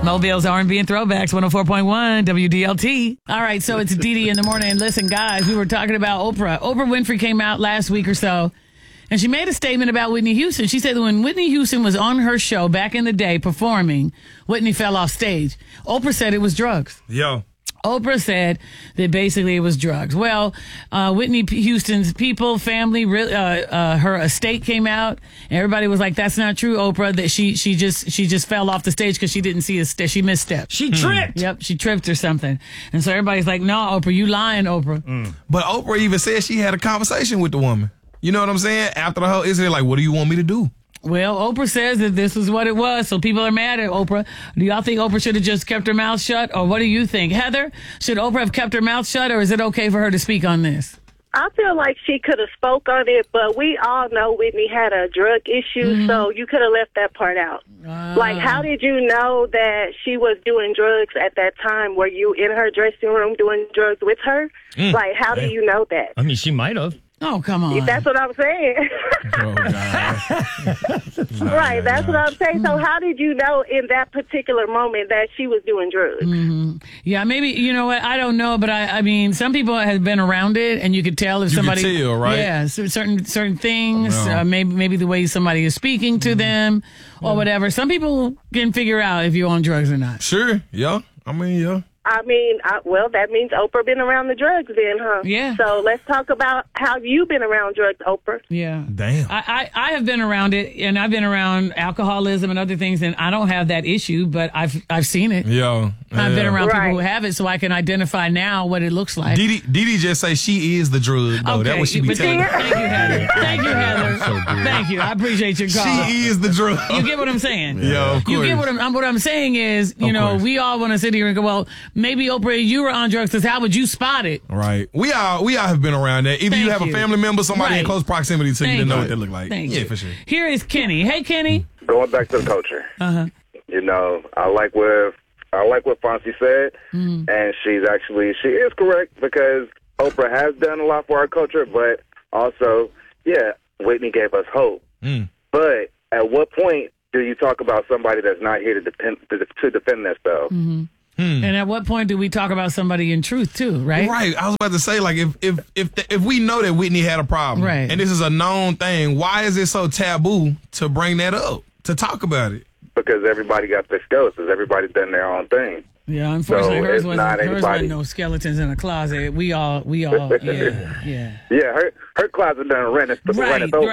Mobile's R&B and Throwbacks, 104.1 WDLT. All right, so it's Dee Dee in the morning. Listen, guys, we were talking about Oprah. Oprah Winfrey came out last week or so, and she made a statement about Whitney Houston. She said that when Whitney Houston was on her show back in the day performing, Whitney fell off stage. Oprah said it was drugs. Yo. Oprah said that basically it was drugs. Well, Whitney Houston's people, family, her estate came out, and everybody was like, "That's not true, Oprah. That she just fell off the stage because she didn't see she misstepped. She tripped. Yep, she tripped or something." And so everybody's like, "No, Oprah, you lying, Oprah." But Oprah even said she had a conversation with the woman. You know what I'm saying? After the whole incident, like, what do you want me to do? Well, Oprah says that this is what it was, so people are mad at Oprah. Do y'all think Oprah should have just kept her mouth shut, or what do you think? Heather, should Oprah have kept her mouth shut, or is it okay for her to speak on this? I feel like she could have spoke on it, but we all know Whitney had a drug issue, so you could have left that part out. Like, how did you know that she was doing drugs at that time? Were you in her dressing room doing drugs with her? Like, how do you know that? I mean, she might have. Oh, come on. That's what I'm saying. Oh, God. Right, that's what I'm saying. So how did you know in that particular moment that she was doing drugs? Yeah, maybe, you know what, I don't know, but I mean, some people have been around it, and you could tell if somebody... You could tell, right? Yeah, certain things, No. maybe the way somebody is speaking to them, or whatever. Some people can figure out if you're on drugs or not. Sure. Yeah. I mean, yeah. Well, that means Oprah been around the drugs then, huh? Yeah. So let's talk about how you been around drugs, Oprah. Yeah. Damn. I have been around it, and I've been around alcoholism and other things, and I don't have that issue, but I've seen it. Yo. I've been around people Right. who have it, so I can identify now what it looks like. Dee Dee just say she is the drug, though. That's what she be but telling. thank you, Heather. Thank you, Heather. Thank you. I appreciate your call. She is the drug. You get what I'm saying? Yeah, of You get course. what I'm saying is, you Of know, course. we all want to sit here and go, well, maybe Oprah, you were on drugs, because how would you spot it? Right. We all have been around that. Either you Thank have you. a family member, somebody in Right. close proximity to you to Thank know you. what they look like. Thank yeah, you. for sure. Here is Kenny. Hey, Kenny. Going back to the culture. You know, I like what Fonzie said, and she is correct, because Oprah has done a lot for our culture, but also, yeah, Whitney gave us hope. But at what point do you talk about somebody that's not here to defend themselves? And at what point do we talk about somebody in truth, too, right? Right. I was about to say, like, if we know that Whitney had a problem, Right. and this is a known thing, why is it so taboo to bring that up, to talk about it? Because everybody got their skeletons. Everybody's done their own thing. Yeah, unfortunately, So hers it's not wasn't anybody. no skeletons in a closet. We all, yeah. Yeah, her closet done rented over.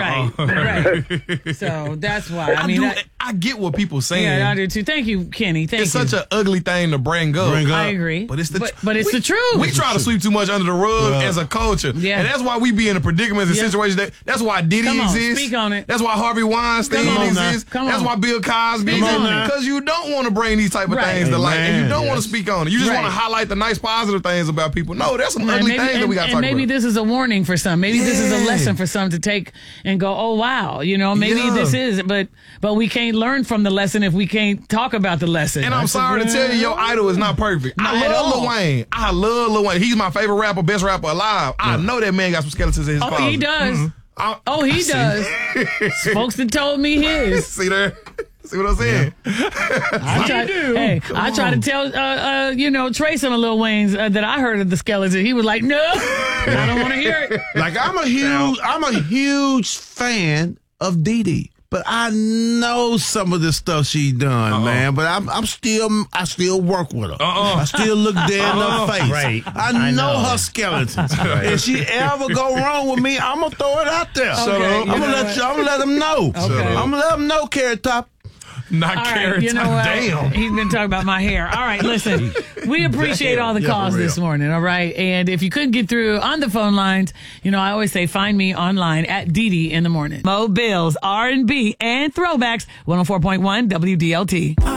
Right. So that's why. I mean, I get what people saying. yeah, I do too. Thank you, Kenny. Thank It's you. such an ugly thing to bring up. I agree. But it's the but it's the truth. We try to sweep too much under the rug as a culture. Yeah. And that's why we be in the predicaments and Yeah. situations that's why Diddy Come on, exists. speak on it. That's why Harvey Weinstein Come on now. exists. Come That's on. why Bill Cosby Speak on it. Because you don't want to bring these type of Right. things to light, and you Amen. don't want to speak on it. You just Right. want to highlight the nice positive things about people. No, there's some And ugly maybe, things that we got to and talk maybe about. this is a warning for some. Maybe this is a Yeah. lesson for some to take and go, oh wow, you know, maybe Yeah. this is, but we can't learn from the lesson if we can't talk about the lesson. And I'm sorry to tell you, your idol is not perfect. Not I at love all. Lil Wayne. I love Lil Wayne. He's my favorite rapper, best rapper alive. I know that man got some skeletons in his closet. Oh, he does. Oh, he See? does. Folks that told me his. See there? See what I'm saying? I try to tell, Trey some of Lil Wayne's that I heard of the skeleton. He was like, no, I don't want to hear it. Like I'm a huge fan of Dee Dee. But I know some of the stuff she done, man. But I still work with her. I still look dead in her face. Right. I know her skeletons. If she ever go wrong with me, I'm gonna throw it out there. Okay, I'm gonna let them know. Okay. I'm gonna let them know, Carrot Top. Not All Carrot right, you know Top. what? Damn. He's been talking about my hair. All right, listen, we appreciate all the calls this morning, all right? And if you couldn't get through on the phone lines, I always say find me online at Dee Dee in the morning. Mo Bills, R&B, and Throwbacks, 104.1 WDLT.